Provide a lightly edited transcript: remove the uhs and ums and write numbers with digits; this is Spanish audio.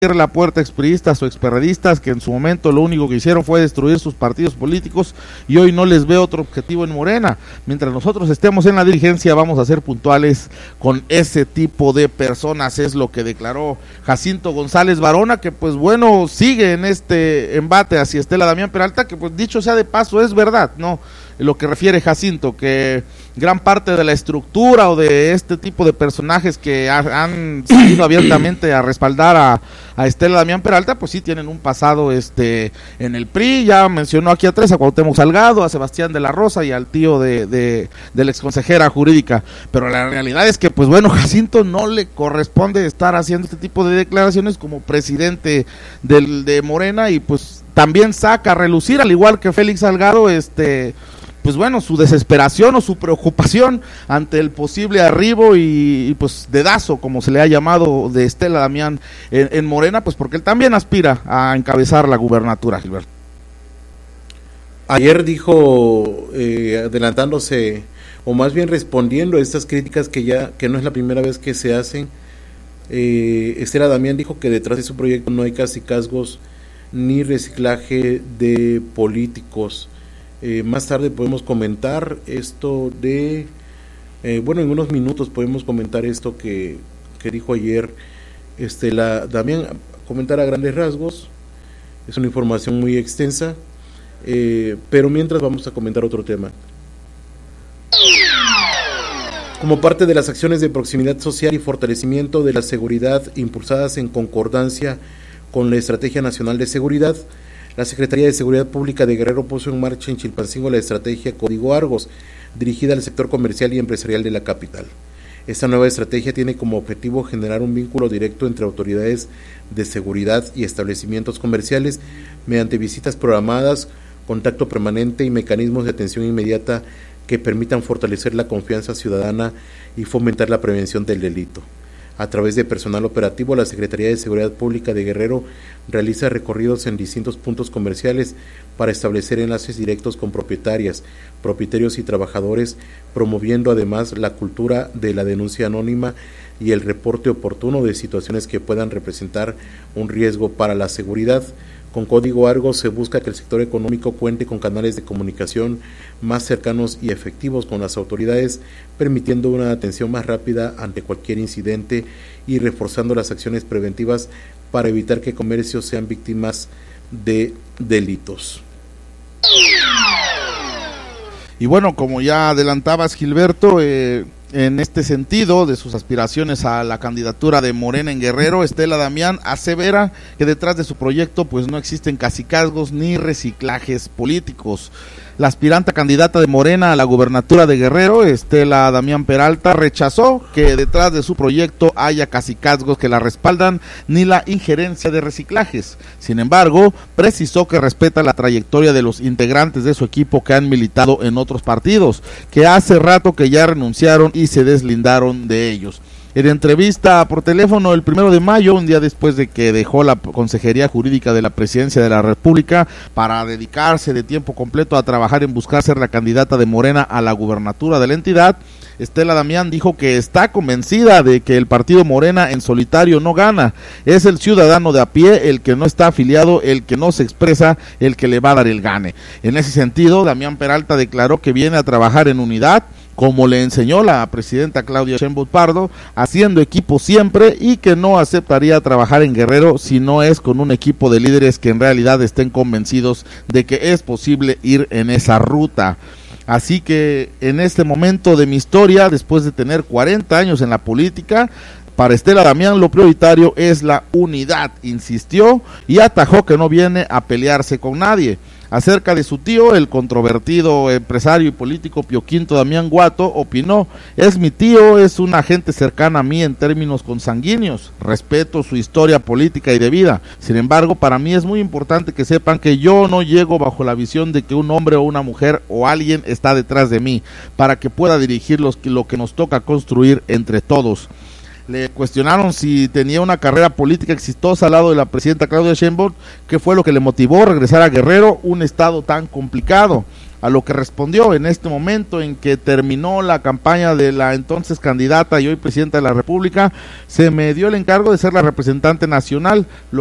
la puerta a expriistas o experredistas que en su momento lo único que hicieron fue destruir sus partidos políticos y hoy no les ve otro objetivo en Morena. Mientras nosotros estemos en la dirigencia vamos a ser puntuales con ese tipo de personas, es lo que declaró Jacinto González Barona, que pues bueno, sigue en este embate hacia Estela Damián Peralta, que pues dicho sea de paso es verdad, ¿no? Lo que refiere Jacinto, que gran parte de la estructura o de este tipo de personajes que han salido abiertamente a respaldar a Estela Damián Peralta, pues sí tienen un pasado en el PRI. Ya mencionó aquí a tres, a Cuauhtémoc Salgado, a Sebastián de la Rosa y al tío de la exconsejera jurídica, pero la realidad es que pues bueno, Jacinto no le corresponde estar haciendo este tipo de declaraciones como presidente de Morena, y pues también saca a relucir, al igual que Félix Salgado, pues bueno, su desesperación o su preocupación ante el posible arribo y pues dedazo, como se le ha llamado, de Estela Damián en Morena, pues porque él también aspira a encabezar la gubernatura, Gilberto. Ayer dijo, adelantándose, o más bien respondiendo a estas críticas que no es la primera vez que se hacen, Estela Damián dijo que detrás de su proyecto no hay cacicazgos ni reciclaje de políticos. Más tarde podemos comentar esto en unos minutos podemos comentar esto que dijo ayer Estela Damián, comentar a grandes rasgos, es una información muy extensa, pero mientras vamos a comentar otro tema. Como parte de las acciones de proximidad social y fortalecimiento de la seguridad impulsadas en concordancia con la Estrategia Nacional de Seguridad, la Secretaría de Seguridad Pública de Guerrero puso en marcha en Chilpancingo la estrategia Código Argos, dirigida al sector comercial y empresarial de la capital. Esta nueva estrategia tiene como objetivo generar un vínculo directo entre autoridades de seguridad y establecimientos comerciales mediante visitas programadas, contacto permanente y mecanismos de atención inmediata que permitan fortalecer la confianza ciudadana y fomentar la prevención del delito. A través de personal operativo, la Secretaría de Seguridad Pública de Guerrero realiza recorridos en distintos puntos comerciales para establecer enlaces directos con propietarios y trabajadores, promoviendo además la cultura de la denuncia anónima y el reporte oportuno de situaciones que puedan representar un riesgo para la seguridad. Con Código Argos se busca que el sector económico cuente con canales de comunicación más cercanos y efectivos con las autoridades, permitiendo una atención más rápida ante cualquier incidente y reforzando las acciones preventivas para evitar que comercios sean víctimas de delitos. Y bueno, como ya adelantabas, Gilberto, en este sentido de sus aspiraciones a la candidatura de Morena en Guerrero, Estela Damián asevera que detrás de su proyecto pues no existen cacicazgos ni reciclajes políticos. La aspirante candidata de Morena a la gubernatura de Guerrero, Estela Damián Peralta, rechazó que detrás de su proyecto haya cacicazgos que la respaldan ni la injerencia de reciclajes. Sin embargo, precisó que respeta la trayectoria de los integrantes de su equipo que han militado en otros partidos, que hace rato que ya renunciaron y se deslindaron de ellos. En entrevista por teléfono el 1 de mayo, un día después de que dejó la Consejería Jurídica de la Presidencia de la República para dedicarse de tiempo completo a trabajar en buscar ser la candidata de Morena a la gubernatura de la entidad, Estela Damián dijo que está convencida de que el partido Morena en solitario no gana. Es el ciudadano de a pie, el que no está afiliado, el que no se expresa, el que le va a dar el gane. En ese sentido, Damián Peralta declaró que viene a trabajar en unidad, como le enseñó la presidenta Claudia Sheinbaum Pardo, haciendo equipo siempre, y que no aceptaría trabajar en Guerrero si no es con un equipo de líderes que en realidad estén convencidos de que es posible ir en esa ruta. Así que en este momento de mi historia, después de tener 40 años en la política, para Estela Damián lo prioritario es la unidad, insistió, y atajó que no viene a pelearse con nadie. Acerca de su tío, el controvertido empresario y político Pío V Damián Guato opinó: es mi tío, es una gente cercana a mí en términos consanguíneos, respeto su historia política y de vida, sin embargo para mí es muy importante que sepan que yo no llego bajo la visión de que un hombre o una mujer o alguien está detrás de mí, para que pueda dirigir lo que nos toca construir entre todos. Le cuestionaron si tenía una carrera política exitosa al lado de la presidenta Claudia Sheinbaum, qué fue lo que le motivó a regresar a Guerrero, un estado tan complicado. a lo que respondió en este momento en que terminó la campaña de la entonces candidata y hoy presidenta de la República, se me dio el encargo de ser la representante nacional,